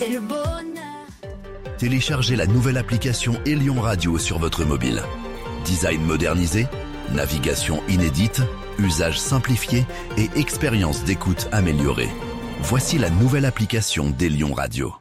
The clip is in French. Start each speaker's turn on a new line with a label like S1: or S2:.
S1: c'est le bonheur.
S2: Téléchargez la nouvelle application Elion Radio sur votre mobile. Design modernisé, navigation inédite, usage simplifié et expérience d'écoute améliorée. Voici la nouvelle application d'Elion Radio.